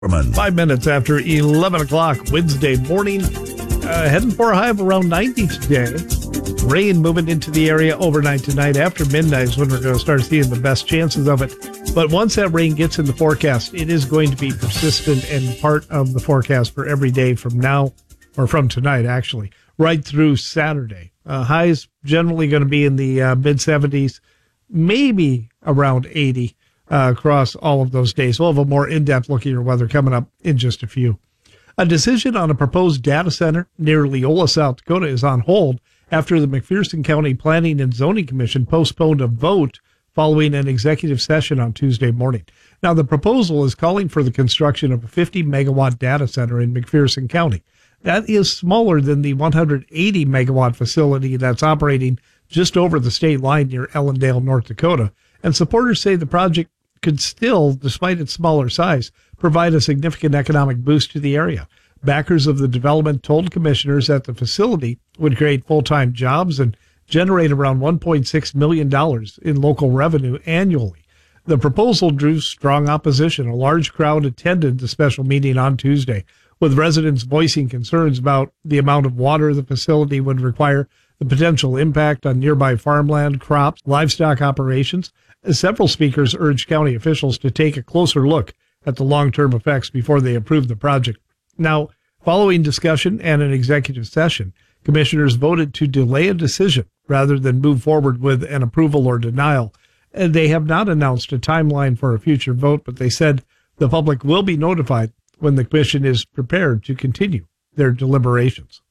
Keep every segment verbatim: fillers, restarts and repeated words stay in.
Five minutes after eleven o'clock Wednesday morning, uh, heading for a high of around ninety today. Rain moving into the area overnight tonight. After midnight is when we're going to start seeing the best chances of it. But once that rain gets in the forecast, it is going to be persistent and part of the forecast for every day from now, or from tonight actually, right through Saturday. Uh, highs generally going to be in the uh, mid seventies, maybe around eighty. Uh, across all of those days. We'll have a more in-depth look at your weather coming up in just a few. A decision on a proposed data center near Leola, South Dakota is on hold after the McPherson County Planning and Zoning Commission postponed a vote following an executive session on Tuesday morning. Now, the proposal is calling for the construction of a fifty megawatt data center in McPherson County. That is smaller than the one hundred eighty megawatt facility that's operating just over the state line near Ellendale, North Dakota. And supporters say the project could still, despite its smaller size, provide a significant economic boost to the area. Backers of the development told commissioners that the facility would create full-time jobs and generate around one point six million dollars in local revenue annually. The proposal drew strong opposition. A large crowd attended the special meeting on Tuesday, with residents voicing concerns about the amount of water the facility would require, the potential impact on nearby farmland, crops, livestock operations. Several speakers urged county officials to take a closer look at the long-term effects before they approve the project. Now, following discussion and an executive session, commissioners voted to delay a decision rather than move forward with an approval or denial. And they have not announced a timeline for a future vote, but they said the public will be notified when the commission is prepared to continue their deliberations.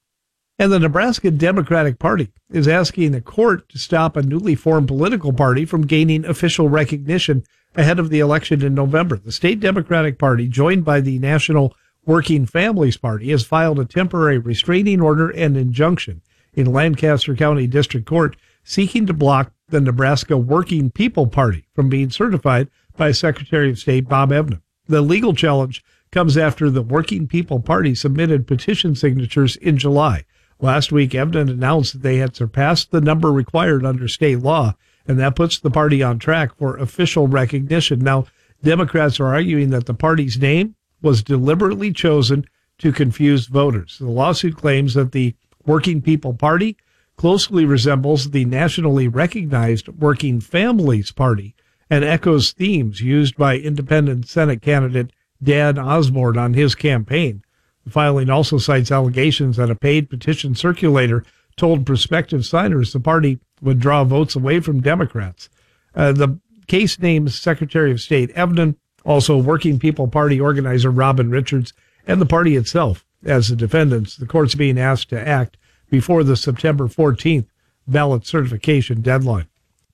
And the Nebraska Democratic Party is asking the court to stop a newly formed political party from gaining official recognition ahead of the election in November. The state Democratic Party, joined by the National Working Families Party, has filed a temporary restraining order and injunction in Lancaster County District Court seeking to block the Nebraska Working People Party from being certified by Secretary of State Bob Evnen. The legal challenge comes after the Working People Party submitted petition signatures in July. Last week, Evnen announced that they had surpassed the number required under state law, and that puts the party on track for official recognition. Now, Democrats are arguing that the party's name was deliberately chosen to confuse voters. The lawsuit claims that the Working People Party closely resembles the nationally recognized Working Families Party and echoes themes used by independent Senate candidate Dan Osborne on his campaign. The filing also cites allegations that a paid petition circulator told prospective signers the party would draw votes away from Democrats. Uh, the case names Secretary of State Evnen, also Working People Party organizer Robin Richards, and the party itself as the defendants. The court's being asked to act before the September fourteenth ballot certification deadline.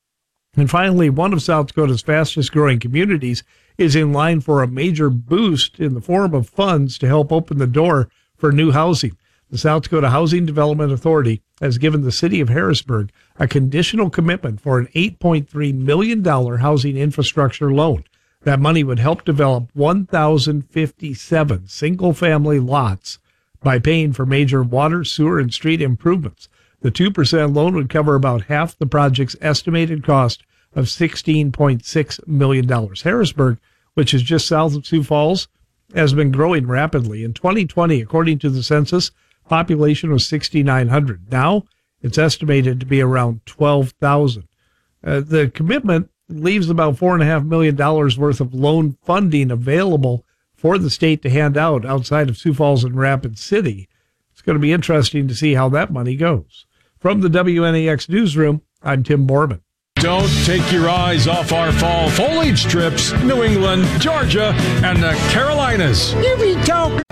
And finally, one of South Dakota's fastest growing communities is in line for a major boost in the form of funds to help open the door for new housing. The South Dakota Housing Development Authority has given the city of Harrisburg a conditional commitment for an eight point three million dollars housing infrastructure loan. That money would help develop one thousand fifty-seven single-family lots by paying for major water, sewer, and street improvements. The two percent loan would cover about half the project's estimated cost of sixteen point six million dollars. Harrisburg, which is just south of Sioux Falls, has been growing rapidly. In twenty twenty, according to the census, population was sixty-nine hundred. Now, it's estimated to be around twelve thousand. Uh, the commitment leaves about four point five million dollars worth of loan funding available for the state to hand out outside of Sioux Falls and Rapid City. It's going to be interesting to see how that money goes. From the W N A X Newsroom, I'm Tim Borman. Don't take your eyes off our fall foliage trips, New England, Georgia, and the Carolinas. You be talking.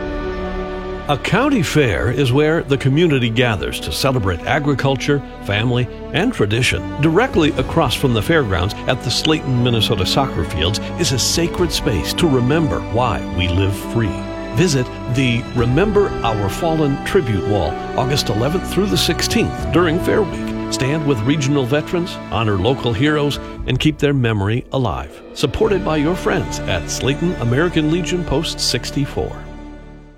A county fair is where the community gathers to celebrate agriculture, family, and tradition. Directly across from the fairgrounds at the Slayton, Minnesota soccer fields is a sacred space to remember why we live free. Visit the Remember Our Fallen Tribute Wall August eleventh through the sixteenth during Fair Week. Stand with regional veterans, honor local heroes, and keep their memory alive. Supported by your friends at Slayton American Legion Post sixty-four.